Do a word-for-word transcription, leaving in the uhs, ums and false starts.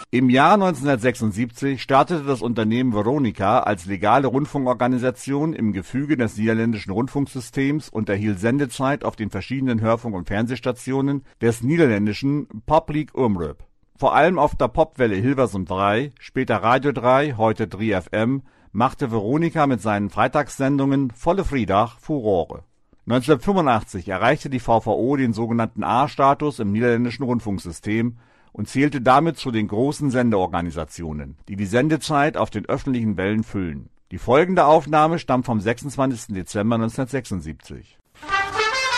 Im Jahr neunzehnhundertsechsundsiebzig startete das Unternehmen Veronica als legale Rundfunkorganisation im Gefüge des niederländischen Rundfunksystems und erhielt Sendezeit auf den verschiedenen Hörfunk- und Fernsehstationen des niederländischen Publiek Omroep. Vor allem auf der Popwelle Hilversum drei, später Radio drei, heute drie F M, machte Veronica mit seinen Freitagssendungen Volle Vrijdag Furore. neunzehnhundertfünfundachtzig erreichte die V V O den sogenannten A-Status im niederländischen Rundfunksystem und zählte damit zu den großen Sendeorganisationen, die die Sendezeit auf den öffentlichen Wellen füllen. Die folgende Aufnahme stammt vom sechsundzwanzigsten Dezember neunzehnhundertsechsundsiebzig.